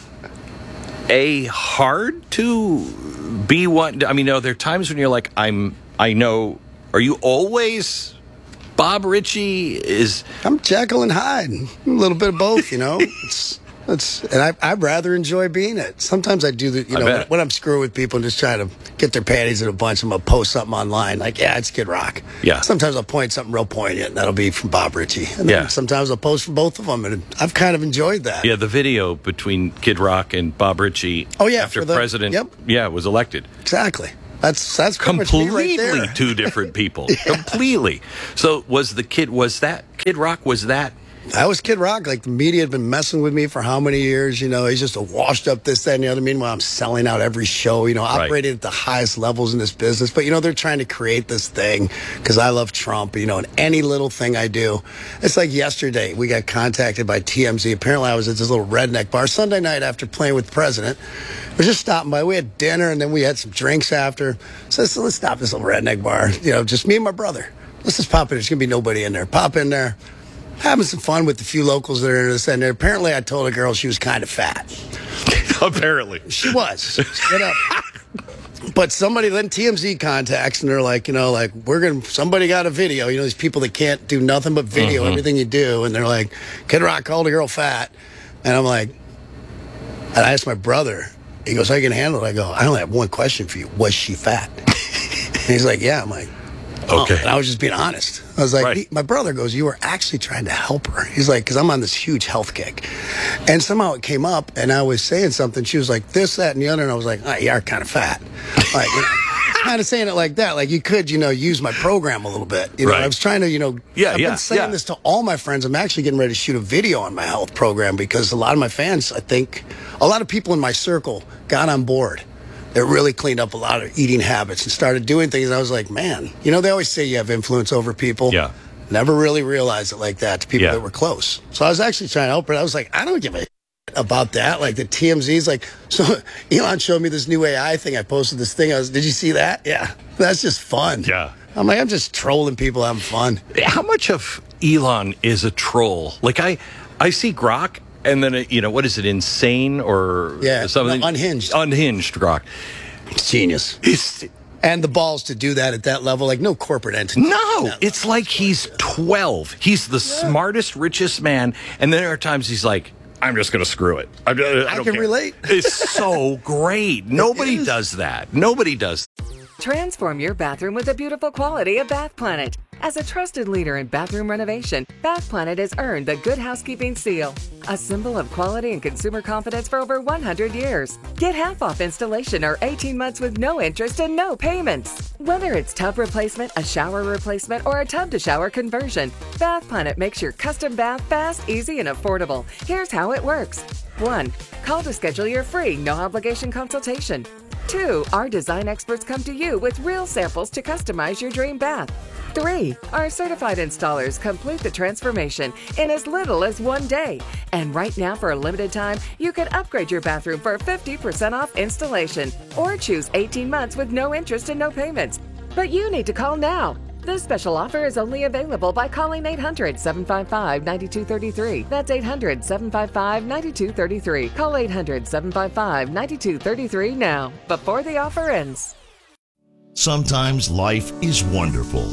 a hard to be one? I mean, no, there are times when you're like, I'm. I know. Are you always Bob Ritchie? Is I'm Jekyll and Hyde, a little bit of both, you know. It's It's, and I, I'd rather enjoy being it. Sometimes I do the, you I know, when, bet. when I'm screwing with people and just trying to get their panties in a bunch, I'm going to post something online. Like, yeah, it's Kid Rock. Yeah. Sometimes I'll point something real poignant, and that'll be from Bob Ritchie. And then Yeah. sometimes I'll post from both of them, and I've kind of enjoyed that. Yeah, the video between Kid Rock and Bob Ritchie Oh, yeah, after for the- President yep. yeah, was elected. Exactly. That's that's pretty much me Completely right there. two different people. Completely. So was the kid, was that, Kid Rock, was that, That was Kid Rock. Like, the media had been messing with me for how many years? You know, he's just a washed up this, that, and the other. Meanwhile, I'm selling out every show, you know, Right. operating at the highest levels in this business. But, you know, they're trying to create this thing because I love Trump, you know, and any little thing I do. It's like yesterday, we got contacted by T M Z. Apparently, I was at this little redneck bar Sunday night after playing with the president. We're just stopping by. We had dinner, and then we had some drinks after. So, so let's stop this little redneck bar. You know, just me and my brother. Let's just pop in. There's going to be nobody in there. Pop in there. Having some fun with the few locals that are in this. And apparently I told a girl she was kind of fat. apparently. She was. Straight up. But somebody, then T M Z contacts, and they're like, you know, like, we're going to, somebody got a video. You know, these people that can't do nothing but video, Mm-hmm. everything you do. And they're like, Kid Rock called a girl fat. And I'm like, and I asked my brother, he goes, how you going to handle it? I go, I only have one question for you. Was she fat? And he's like, yeah. I'm like, Okay. Oh, and I was just being honest. I was like, Right. he- my brother goes, you were actually trying to help her. He's like, because I'm on this huge health kick. And somehow it came up, and I was saying something. She was like, this, that, and the other. And I was like, oh, you are kind of fat. Like, you know, kind of saying it like that. Like, you could, you know, use my program a little bit. You know, Right. I was trying to, you know, Yeah, I've yeah, been saying yeah. this to all my friends. I'm actually getting ready to shoot a video on my health program because a lot of my fans, I think, a lot of people in my circle got on board. That really cleaned up a lot of eating habits and started doing things. I was like, man, you know, they always say you have influence over people. Yeah. Never really realized it like that to people Yeah. that were close. So I was actually trying to help her. I was like, I don't give a about that. Like, the T M Z's like, so Elon showed me this new A I thing. I posted this thing. I was, did you see that? Yeah. That's just fun. Yeah. I'm like, I'm just trolling people, having fun. How much of Elon is a troll? Like, I, I see Grok, and then, it, you know, what is it, insane or Yeah, something? no, unhinged. Unhinged Grok. It's genius. He's, And the balls to do that at that level, like no corporate entity. no, it's like he's twelve. He's the smartest, richest man. And then there are times he's like, I'm just going to screw it. I, I, don't I can care. relate. It's so great. Nobody is. does that. Nobody does. Transform your bathroom with the beautiful quality of Bath Planet. As a trusted leader in bathroom renovation, Bath Planet has earned the Good Housekeeping seal, a symbol of quality and consumer confidence for over one hundred years. Get half off installation or eighteen months with no interest and no payments. Whether it's tub replacement, a shower replacement, or a tub to shower conversion, Bath Planet makes your custom bath fast, easy, and affordable. Here's how it works. one. Call to schedule your free, no obligation consultation. two. Our design experts come to you with real samples to customize your dream bath. three. Our certified installers complete the transformation in as little as one day. And right now, for a limited time, you can upgrade your bathroom for fifty percent off installation or choose eighteen months with no interest and no payments. But you need to call now. This special offer is only available by calling eight hundred, seven five five, nine two three three. That's eight hundred, seven five five, nine two three three. Call eight hundred, seven five five, nine two three three now, before the offer ends. Sometimes life is wonderful,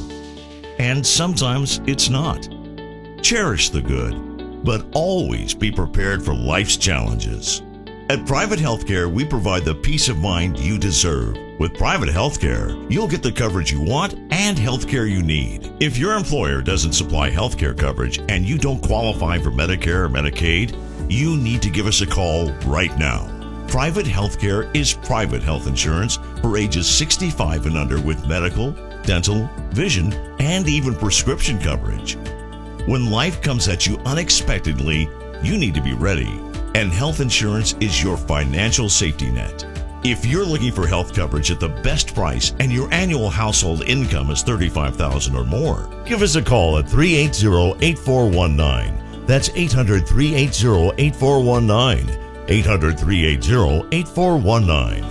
and sometimes it's not. Cherish the good, but always be prepared for life's challenges. At Private Healthcare, we provide the peace of mind you deserve. With Private Healthcare, you'll get the coverage you want and healthcare you need. If your employer doesn't supply healthcare coverage and you don't qualify for Medicare or Medicaid, you need to give us a call right now. Private Healthcare is private health insurance for ages sixty-five and under with medical, dental, vision, and even prescription coverage. When life comes at you unexpectedly, you need to be ready, and health insurance is your financial safety net. If you're looking for health coverage at the best price and your annual household income is thirty-five thousand dollars or more, give us a call at three eight zero, eight four one nine. That's eight hundred, three eight zero, eight four one nine. eight hundred, three eight zero, eight four one nine.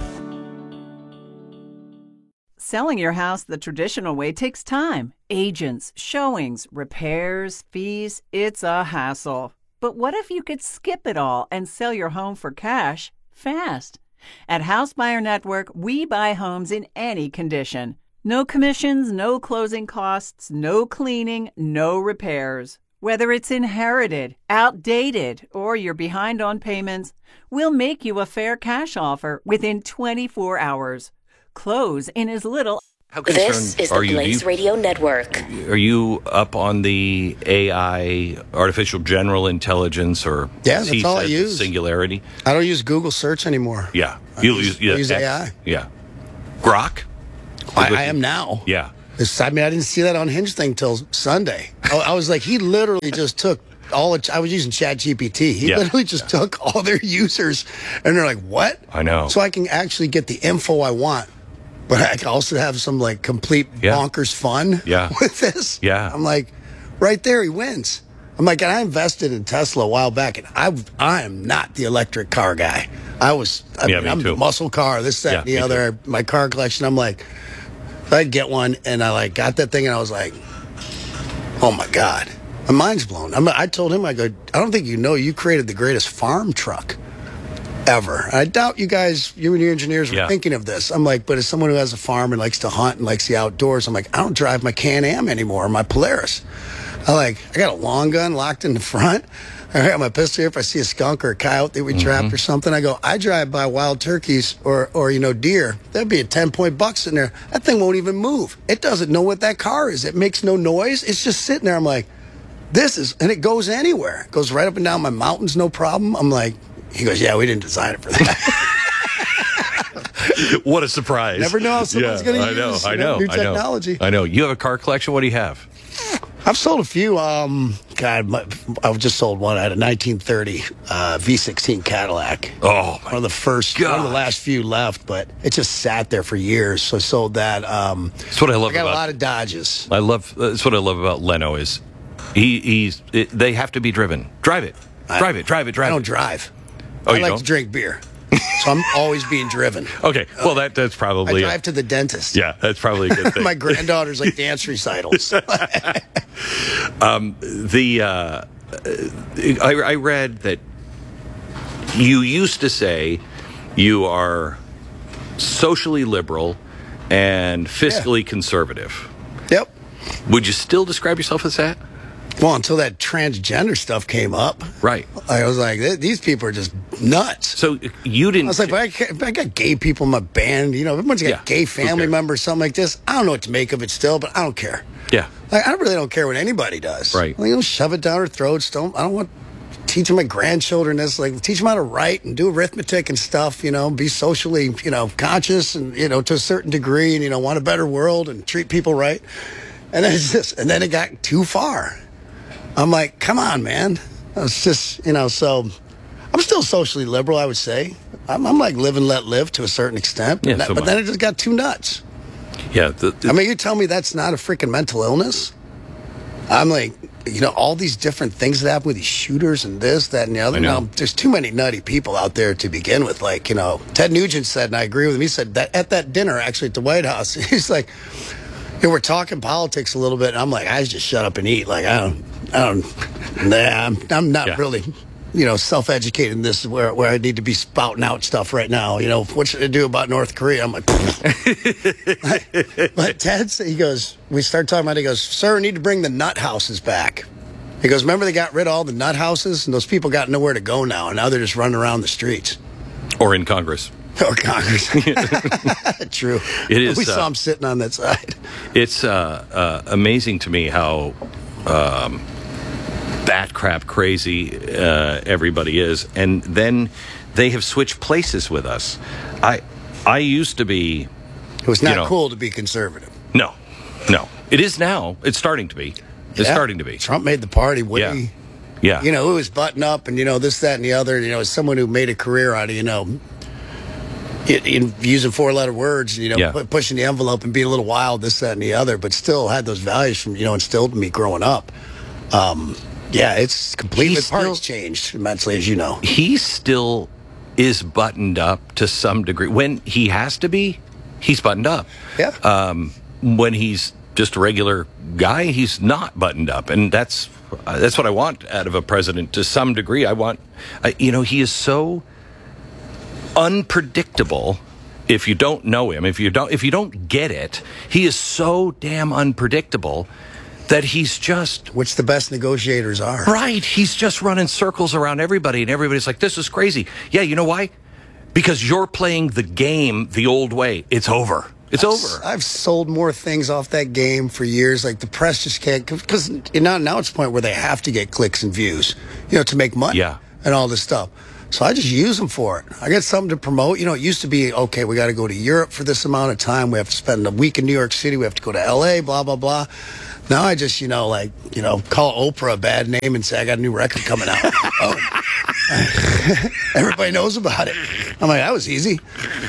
Selling your house the traditional way takes time. Agents, showings, repairs, fees. It's a hassle. But what if you could skip it all and sell your home for cash fast? At House Buyer Network, we buy homes in any condition. No commissions, no closing costs, no cleaning, no repairs. Whether it's inherited, outdated, or you're behind on payments, we'll make you a fair cash offer within twenty-four hours. Close in as little. How This concerned is the are you? Do Blaze you- Radio Network. Are you up on the A I, artificial general intelligence, or Yeah, as he that's all I said, the use. Singularity? I don't use Google search anymore. Yeah, I you'll use- use, yeah, I use X. A I. Yeah, Grok. I, I am now. Yeah, It's- I mean, I didn't see that unhinged thing till Sunday. I, I was like, he literally just took all. Of, I was using Chat G P T. He Yeah. literally just took all their users, and they're like, "What?" I know. So I can actually get the info I want, but I can also have some like complete Yeah. bonkers fun. Yeah. With this. Yeah. I'm like, right there, he wins. I'm like, and I invested in Tesla a while back, and I I am not the electric car guy. I was. I Yeah, mean, me I'm too. the muscle car, this, that, Yeah, and the me other. My car collection. I'm like. I'd get one, and I like got that thing, and I was like, "Oh my god, my mind's blown." I'm, I told him, I go, "I don't think you know you created the greatest farm truck ever." I doubt you guys, you and your engineers, were Yeah. thinking of this. I'm like, but as someone who has a farm and likes to hunt and likes the outdoors, I'm like, I don't drive my Can-Am anymore, or my Polaris. I like, I got a long gun locked in the front. I got my pistol here. If I see a skunk or a coyote that we trapped or something, I go, I drive by wild turkeys or, or you know, deer. That'd be a ten-point buck sitting there. That thing won't even move. It doesn't know what that car is. It makes no noise. It's just sitting there. I'm like, this is, and it goes anywhere. It goes right up and down my mountains, no problem. I'm like, he goes, yeah, we didn't design it for that. What a surprise! Never know how someone's gonna I know, use, I you know, know, new I know. technology. I know. You have a car collection. What do you have? I've sold a few. Um, God, my, I've just sold one. I had a nineteen thirty uh, V sixteen Cadillac. Oh, my one of the first, one of the gosh. last few left, but it just sat there for years. So I sold that. Um, That's what I love I got about. a lot of Dodges. I love. That's what I love about Leno is, he he's. It, they have to be driven. Drive it. Drive it. Drive it. Drive I it. don't drive. Oh, I you like don't? to drink beer, so I'm always being driven. Okay. Well, that that's I probably. drive to the dentist. yeah, that's probably a good thing. My granddaughter's like dance recitals. um, the uh, I, I read that you used to say you are socially liberal and fiscally conservative. Yep. Would you still describe yourself as that? Well, until that transgender stuff came up, Right. I was like, "Th- these people are just nuts. So you didn't. I was like, but I, ca- but I got gay people in my band. You know, everyone's got Yeah, gay who family cares? members, something like this. I don't know what to make of it still, but I don't care. yeah. Like, I really don't care what anybody does. Right. Like, don't shove it down our throats. Don't. I don't want teaching my grandchildren this. Like, teach them how to write and do arithmetic and stuff. You know, be socially, you know, conscious and you know to a certain degree, and you know, want a better world and treat people right. And then it's just, and then it got too far. I'm like, come on, man. It's just, you know, so I'm still socially liberal, I would say. I'm, I'm like live and let live to a certain extent. Yeah, But that- so but am then I. it just got too nuts. Yeah. The, the- I mean, you tell me that's not a freaking mental illness? I'm like, you know, all these different things that happen with these shooters and this, that, and the other. I know. Now, there's too many nutty people out there to begin with. Like, you know, Ted Nugent said, and I agree with him, he said that at that dinner, actually, at the White House, he's like, yeah, we're talking politics a little bit, and I'm like, I just shut up and eat. Like, I don't, I don't, nah, I'm, I'm not Yeah. really, you know, self-educated in this where, where I need to be spouting out stuff right now. You know, what should I do about North Korea? I'm like, but Ted, said- he goes, we start talking about it, he goes, sir, we need to bring the nut houses back. He goes, remember they got rid of all the nut houses, and those people got nowhere to go now, and now they're just running around the streets. or in Congress. Or Congress. True. It is, We uh, saw him sitting on that side. It's uh, uh, amazing to me how um, bat crap crazy uh, everybody is, and then they have switched places with us. I I used to be. It was not you know, cool to be conservative. No, no. It is now. It's starting to be. It's Yeah. starting to be. Trump made the party way, Yeah. Yeah. you know, it was button up and, you know, this, that, and the other. You know, as someone who made a career out of, you know, in, in using four-letter words, you know, Yeah. pu- pushing the envelope and being a little wild, this, that, and the other, but still had those values from, you know, instilled in me growing up. Um, yeah, it's completely, He's the party's still- changed immensely, as you know. he still is buttoned up to some degree. When he has to be, he's buttoned up. Yeah. Um, when he's just a regular guy, he's not buttoned up, and that's uh, that's what I want out of a president to some degree. I want, uh, you know, he is so unpredictable. If you don't know him, if you don't, if you don't get it, he is so damn unpredictable that he's just Which the best negotiators are. right. He's just running circles around everybody, and everybody's like, "This is crazy." Yeah, you know why? Because you're playing the game the old way. It's over. It's I've, over. I've sold more things off that game for years. Like the press just can't, because now now it's a point where they have to get clicks and views, you know, to make money. Yeah. And all this stuff. So I just use them for it. I got something to promote. You know, it used to be, okay, we got to go to Europe for this amount of time. We have to spend a week in New York City. We have to go to L A, blah, blah, blah. Now I just, you know, like, you know, call Oprah a bad name and say, I got a new record coming out. Oh. Everybody knows about it. I'm like, that was easy.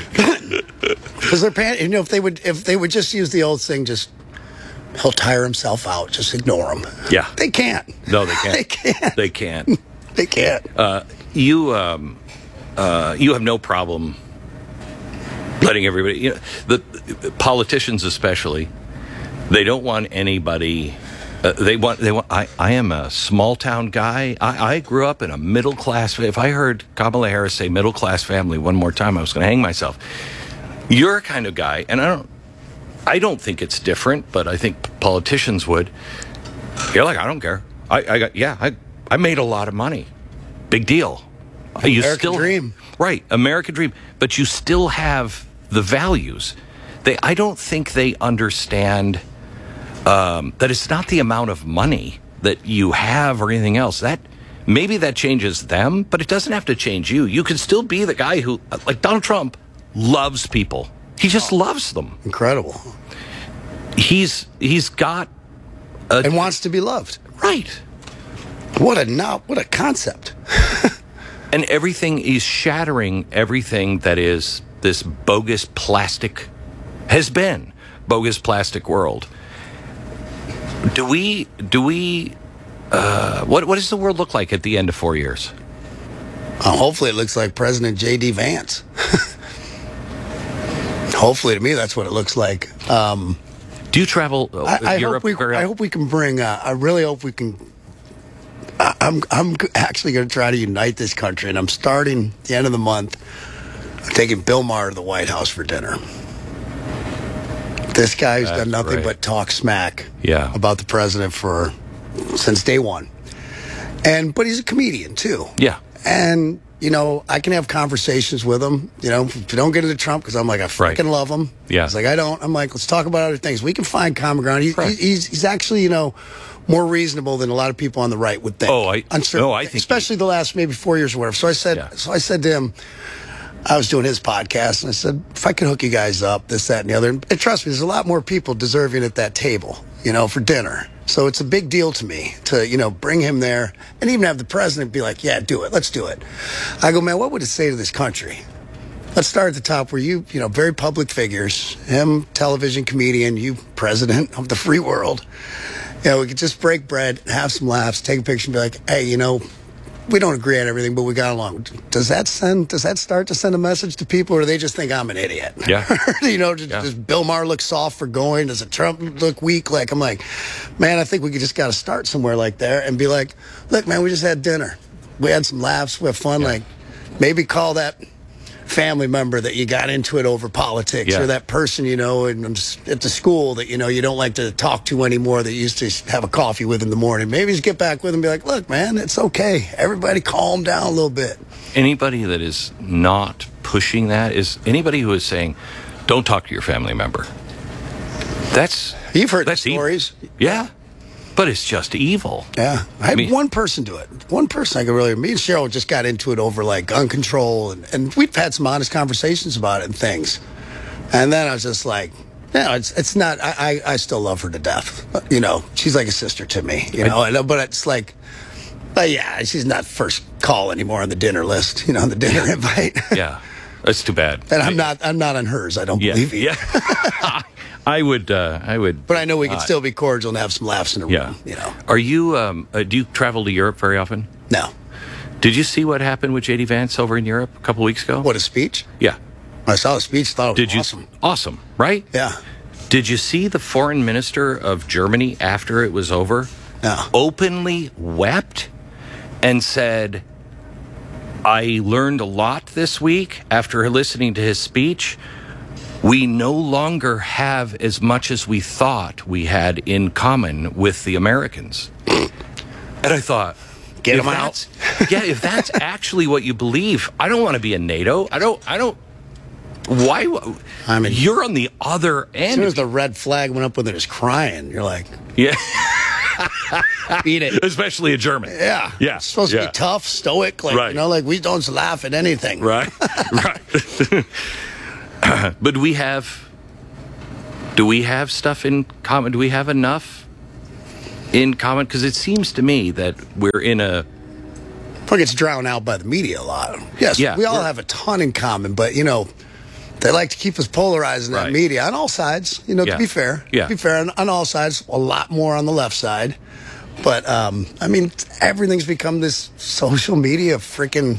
Because they're paying, you know, if they would, if they would just use the old thing, just, he'll tire himself out. Just ignore him. Yeah. They can't. No, they can't. They can't. They can't. They can't. Uh, you, um, uh, you have no problem letting everybody. You know, the, the politicians, especially, they don't want anybody. Uh, they want. They want. I, I am a small town guy. I, I grew up in a middle class. If I heard Kamala Harris say middle class family one more time, I was going to hang myself. You're a kind of guy, and I don't. I don't think it's different, but I think politicians would. You're like, I don't care. I, I got. Yeah, I. I made a lot of money. Big deal. You American still, dream. Right, American dream. But you still have the values. They, I don't think they understand um, that it's not the amount of money that you have or anything else. That maybe that changes them, but it doesn't have to change you. You can still be the guy who, like Donald Trump, loves people. He just loves them. Incredible. He's he's got a, And wants to be loved. right. What a now, what a concept. And everything is shattering everything that is this bogus plastic, has been bogus plastic world. Do we, do we, uh, what, what does the world look like at the end of four years? Uh, hopefully it looks like President J D Vance. Hopefully to me that's what it looks like. Um, Do you travel uh, I, I, Europe? hope we, very I hope we can bring, uh, I really hope we can, I, I'm, I'm actually going to try to unite this country, and I'm starting at the end of the month. I'm taking Bill Maher to the White House for dinner. This guy who's That's done nothing great. but talk smack Yeah. about the president for since day one. And but he's a comedian too. Yeah. And you know, I can have conversations with him. You know, if you don't get into Trump, because I'm like, I Right. freaking love him. Yeah. He's like, I don't. I'm like, let's talk about other things. We can find common ground. He, Right. he's he's actually, you know, more reasonable than a lot of people on the right would think. Oh, I- On certain no, I things, think especially the last maybe four years or whatever. So I said, Yeah. so I said to him, I was doing his podcast, and I said, if I could hook you guys up, this, that, and the other. And trust me, there's a lot more people deserving at that table, you know, for dinner. So it's a big deal to me to, you know, bring him there and even have the president be like, yeah, do it. Let's do it. I go, man, what would it say to this country? Let's start at the top where you, you know, very public figures, him, television comedian, you, president of the free world. You know, we could just break bread, have some laughs, take a picture and be like, hey, you know, we don't agree on everything, but we got along. Does that send? Does that start to send a message to people, or do they just think I'm an idiot? Yeah. you know, does, Yeah. does Bill Maher look soft for going? Does it Trump look weak? Like I'm like, man, I think we just got to start somewhere like there and be like, look, man, we just had dinner, we had some laughs, we had fun. Yeah. Like maybe call that family member that you got into it over politics, Yeah. or that person you know in, at the school that you know you don't like to talk to anymore that you used to have a coffee with in the morning. Maybe just get back with him and be like, look, man, it's okay. Everybody calm down a little bit. Anybody that is not pushing that is anybody who is saying, don't talk to your family member. That's You've heard the that's evil. stories. Yeah. But it's just evil. Yeah. I had I mean- one person do it. One person I could really, me and Cheryl just got into it over like gun control, and, and we've had some honest conversations about it and things. And then I was just like, no, it's it's not, I, I, I still love her to death. You know, she's like a sister to me, you know, and, but it's like, but yeah, she's not first call anymore on the dinner list, you know, on the dinner invite. Yeah. That's too bad. And I'm not, I'm not on hers. I don't Yeah. believe you. Yeah. I would, uh, I would. But I know we can uh, still be cordial and have some laughs in the Yeah. room, you know. Are you, um, uh, do you travel to Europe very often? No. Did you see what happened with J D Vance over in Europe a couple weeks ago? What, a speech? Yeah. I saw the speech, thought it was Did you? awesome. Awesome, right? Yeah. Did you see the foreign minister of Germany after it was over? No. Openly wept and said, I learned a lot this week after listening to his speech. we no longer have as much as we thought we had in common with the Americans. And I thought, get if them out. Yeah, if that's actually what you believe, I don't want to be in NATO. I don't, I don't, why? I mean, you're on the other end. As soon as the red flag went up when they're just crying, you're like, yeah. Beat it. Especially a German. Yeah. Yeah. It's supposed yeah. to be tough, stoic, like, right. you know, like we don't laugh at anything. Right. Right. But we have, do we have stuff in common? Do we have enough in common? Because it seems to me that we're in a... It gets drowned out by the media a lot. Yes, yeah, we all have a ton in common, but, you know, they like to keep us polarized in that right. media on all sides, you know, yeah. to be fair. Yeah. To be fair, on, on all sides, a lot more on the left side. But, um, I mean, everything's become this social media freaking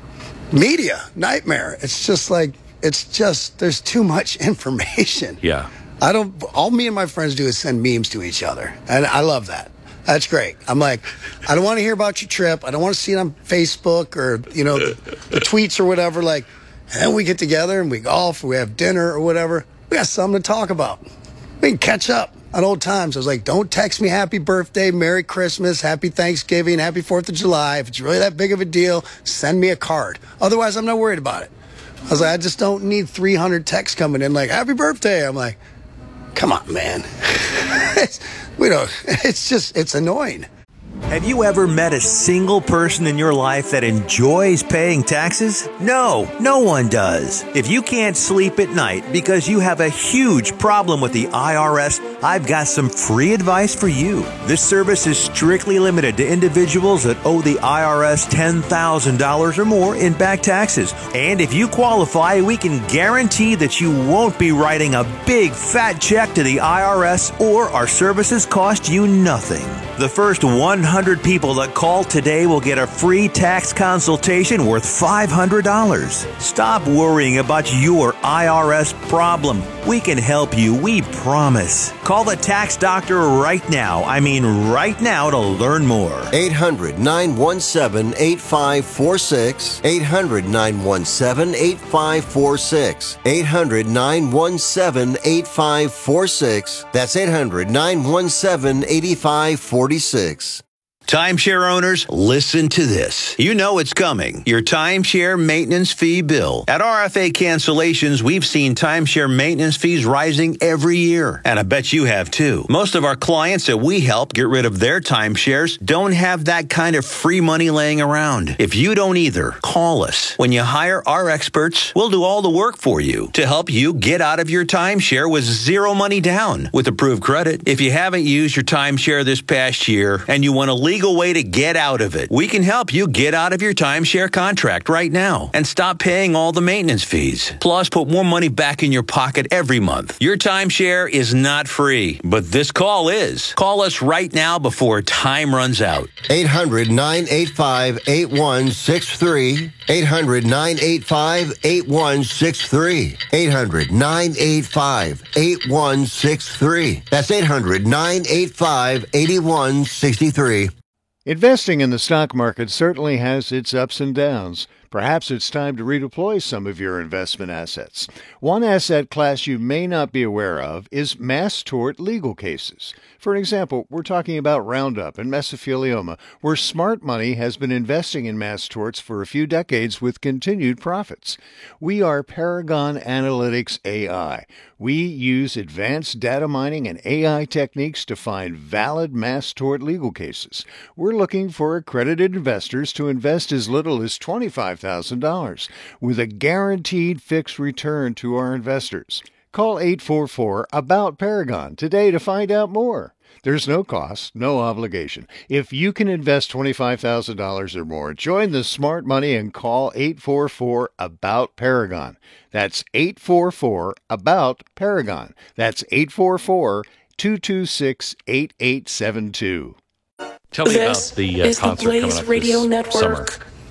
media nightmare. It's just like, it's just, there's too much information. Yeah. I don't, all me and my friends do is send memes to each other. And I love that. That's great. I'm like, I don't want to hear about your trip. I don't want to see it on Facebook or, you know, the, the tweets or whatever. Like, and then we get together and we golf or we have dinner or whatever. We got something to talk about. We can catch up on old times. I was like, don't text me happy birthday, Merry Christmas, Happy Thanksgiving, Happy fourth of July. If it's really that big of a deal, send me a card. Otherwise, I'm not worried about it. I was like, I just don't need three hundred texts coming in like, happy birthday. I'm like, come on, man. it's, we don't, it's just, it's annoying. Have you ever met a single person in your life that enjoys paying taxes? No, no one does. If you can't sleep at night because you have a huge problem with the I R S, I've got some free advice for you. This service is strictly limited to individuals that owe the I R S ten thousand dollars or more in back taxes. And if you qualify, we can guarantee that you won't be writing a big fat check to the I R S, or our services cost you nothing. The first one hundred people that call today will get a free tax consultation worth five hundred dollars. Stop worrying about your I R S problem. We can help you, we promise. Call the tax doctor right now. I mean right now to learn more. eight hundred, nine one seven, eight five four six. eight hundred, nine one seven, eight five four six. eight hundred, nine one seven, eight five four six. That's eight hundred, nine one seven, eight five four six. Timeshare owners, listen to this. You know it's coming. Your timeshare maintenance fee bill. At R F A Cancellations, we've seen timeshare maintenance fees rising every year. And I bet you have too. Most of our clients that we help get rid of their timeshares don't have that kind of free money laying around. If you don't either, call us. When you hire our experts, we'll do all the work for you to help you get out of your timeshare with zero money down with approved credit. If you haven't used your timeshare this past year and you want to leave legal way to get out of it, we can help you get out of your timeshare contract right now and stop paying all the maintenance fees. Plus, put more money back in your pocket every month. Your timeshare is not free, but this call is. Call us right now before time runs out. eight hundred, nine eight five, eight one six three. eight hundred, nine eight five, eight one six three. eight hundred, nine eight five, eight one six three. That's eight hundred, nine eight five, eight one six three. Investing in the stock market certainly has its ups and downs. Perhaps it's time to redeploy some of your investment assets. One asset class you may not be aware of is mass tort legal cases. For example, we're talking about Roundup and mesothelioma, where smart money has been investing in mass torts for a few decades with continued profits. We are Paragon Analytics A I. We use advanced data mining and A I techniques to find valid mass tort legal cases. We're looking for accredited investors to invest as little as twenty-five thousand dollars with a guaranteed fixed return to our investors. Call eight four four, A B O U T, Paragon today to find out more. There's no cost, no obligation. If you can invest twenty-five thousand dollars or more, join the smart money and call eight four four, A B O U T, Paragon. That's eight four four, A B O U T, Paragon. That's eight four four, two two six, eight eight seven two. Tell me This about the uh, is the concert coming Blaze up Radio this Network. summer.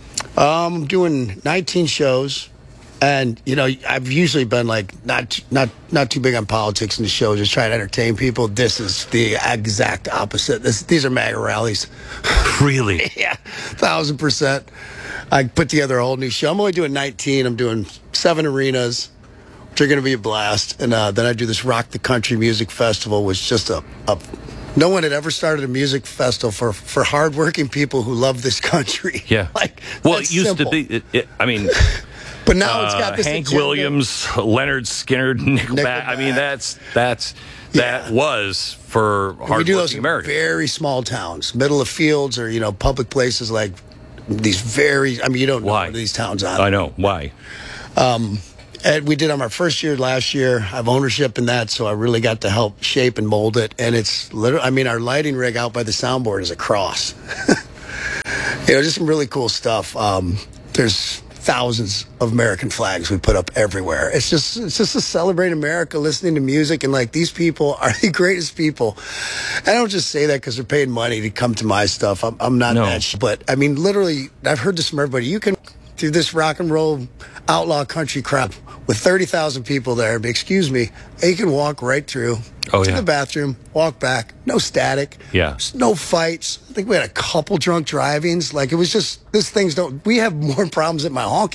Um, I'm doing nineteen shows, and you know I've usually been like not not not too big on politics in the show, just trying to entertain people. This is the exact opposite. This, these are MAGA rallies. Really? Yeah, thousand percent. I put together a whole new show. I'm only doing nineteen. I'm doing seven arenas, They're going to be a blast. And uh, then I do this Rock the Country Music Festival, which is just a, a no one had ever started a music festival for, for hardworking people who love this country. Yeah. like, well, it that's used simple. to be, it, it, I mean, but now it's got uh, this Hank agenda. Williams, Leonard Skinner, Nickelback. Nickelback. I mean, that's, that's, that Yeah. was for We do those hardworking in Americans. very small towns, middle of fields, or, you know, public places like these very, I mean, you don't know Why? where these towns are. I know. Why? Um, and we did on our first year last year. I have ownership in that, so I really got to help shape and mold it. And it's literally, I mean, our lighting rig out by the soundboard is a cross. You know, just some really cool stuff. Um, there's thousands of American flags we put up everywhere. It's just, it's just to celebrate America, listening to music, and like, these people are the greatest people. I don't just say that because they're paying money to come to my stuff. I'm, I'm not No. that, sh- but I mean, literally, I've heard this from everybody. You can do this rock and roll outlaw country crap with thirty thousand people there. But excuse me, you can walk right through Oh, to yeah. the bathroom, walk back, no static, Yeah. There's no fights. I think we had a couple drunk drivings. Like, it was just, these things don't, we have more problems at my honky